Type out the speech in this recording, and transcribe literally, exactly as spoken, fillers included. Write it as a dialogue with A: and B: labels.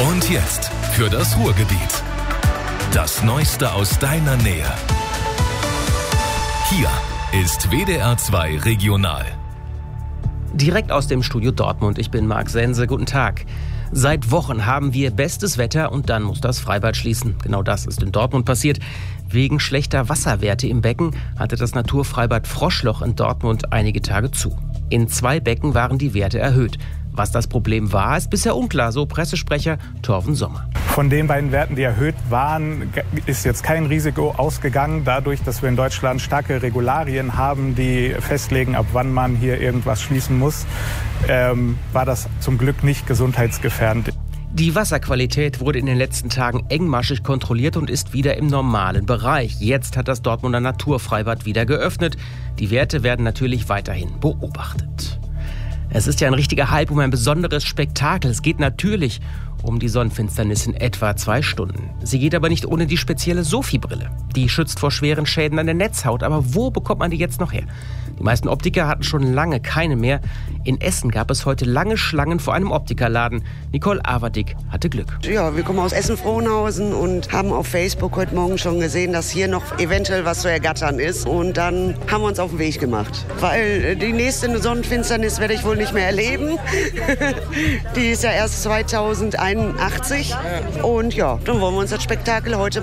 A: Und jetzt für das Ruhrgebiet. Das Neueste aus deiner Nähe. Hier ist W D R zwei Regional.
B: Direkt aus dem Studio Dortmund. Ich bin Marc Sense. Guten Tag. Seit Wochen haben wir bestes Wetter und dann muss das Freibad schließen. Genau das ist in Dortmund passiert. Wegen schlechter Wasserwerte im Becken hatte das Naturfreibad Froschloch in Dortmund einige Tage zu. In zwei Becken waren die Werte erhöht. Was das Problem war, ist bisher unklar, so Pressesprecher Torben Sommer.
C: Von den beiden Werten, die erhöht waren, ist jetzt kein Risiko ausgegangen. Dadurch, dass wir in Deutschland starke Regularien haben, die festlegen, ab wann man hier irgendwas schließen muss, ähm, war das zum Glück nicht gesundheitsgefährdend.
B: Die Wasserqualität wurde in den letzten Tagen engmaschig kontrolliert und ist wieder im normalen Bereich. Jetzt hat das Dortmunder Naturfreibad wieder geöffnet. Die Werte werden natürlich weiterhin beobachtet. Es ist ja ein richtiger Hype um ein besonderes Spektakel. Es geht natürlich um die Sonnenfinsternis in etwa zwei Stunden. Sie geht aber nicht ohne die spezielle Sophie-Brille. Die schützt vor schweren Schäden an der Netzhaut. Aber wo bekommt man die jetzt noch her? Die meisten Optiker hatten schon lange keine mehr. In Essen gab es heute lange Schlangen vor einem Optikerladen. Nicole Averdick hatte Glück.
D: Ja, wir kommen aus Essen-Frohnhausen und haben auf Facebook heute Morgen schon gesehen, dass hier noch eventuell was zu ergattern ist. Und dann haben wir uns auf den Weg gemacht. Weil die nächste Sonnenfinsternis werde ich wohl nicht mehr erleben. Die ist ja erst zweitausendeinundachtzig. Und ja, dann wollen wir uns das Spektakel heute